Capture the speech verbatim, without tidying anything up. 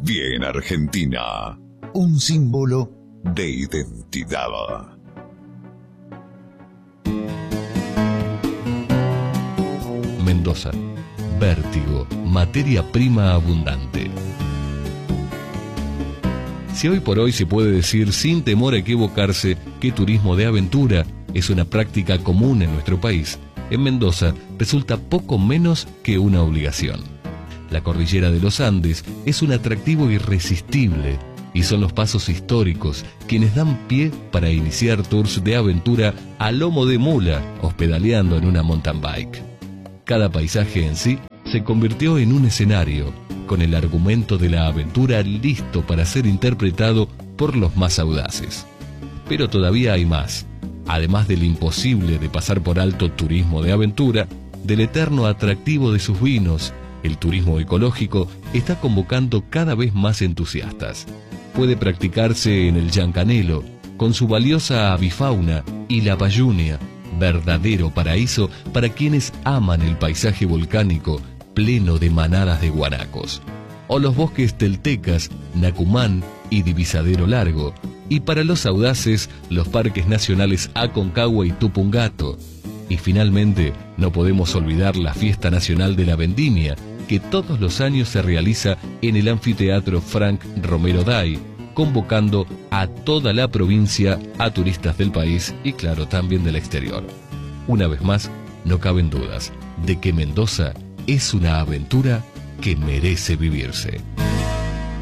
Bien Argentina, un símbolo de identidad. Mendoza, vértigo, materia prima abundante. Si hoy por hoy se puede decir sin temor a equivocarse que turismo de aventura es una práctica común en nuestro país, en Mendoza resulta poco menos que una obligación. La cordillera de los Andes es un atractivo irresistible y son los pasos históricos quienes dan pie para iniciar tours de aventura a lomo de mula, hospedaleando en una mountain bike. Cada paisaje en sí se convirtió en un escenario, con el argumento de la aventura listo para ser interpretado por los más audaces. Pero todavía hay más. Además del imposible de pasar por alto turismo de aventura, del eterno atractivo de sus vinos, el turismo ecológico está convocando cada vez más entusiastas. Puede practicarse en el Llancanelo, con su valiosa avifauna, y la Payunia, verdadero paraíso para quienes aman el paisaje volcánico pleno de manadas de guanacos, o los bosques teltecas, Nacumán y Divisadero Largo, y para los audaces, los parques nacionales Aconcagua y Tupungato. Y finalmente, no podemos olvidar la Fiesta Nacional de la Vendimia, que todos los años se realiza en el anfiteatro Frank Romero Day, convocando a toda la provincia, a turistas del país y claro, también del exterior. Una vez más, no caben dudas de que Mendoza es una aventura que merece vivirse.